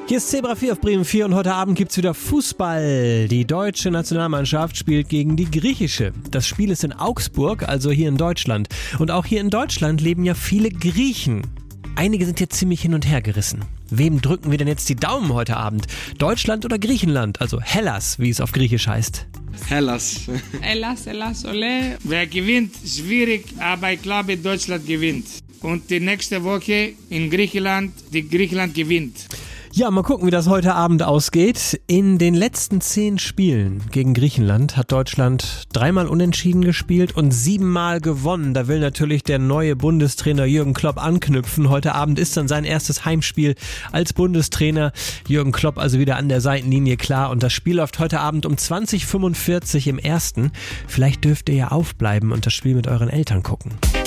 Hier ist Zebra 4 auf Bremen 4 und heute Abend gibt's wieder Fußball. Die deutsche Nationalmannschaft spielt gegen die griechische. Das Spiel ist in Augsburg, also hier in Deutschland. Und auch hier in Deutschland leben ja viele Griechen. Einige sind jetzt ziemlich hin und her gerissen. Wem drücken wir denn jetzt die Daumen heute Abend? Deutschland oder Griechenland? Also Hellas, wie es auf Griechisch heißt. Hellas. Hellas, ole. Wer gewinnt, schwierig, aber ich glaube, Deutschland gewinnt. Und die nächste Woche in Griechenland, die Griechenland gewinnt. Ja, mal gucken, wie das heute Abend ausgeht. In den letzten 10 Spielen gegen Griechenland hat Deutschland 3-mal unentschieden gespielt und 7-mal gewonnen. Da will natürlich der neue Bundestrainer Jürgen Klopp anknüpfen. Heute Abend ist dann sein erstes Heimspiel als Bundestrainer. Jürgen Klopp also wieder an der Seitenlinie klar. Und das Spiel läuft heute Abend um 20:45 im Ersten. Vielleicht dürft ihr ja aufbleiben und das Spiel mit euren Eltern gucken.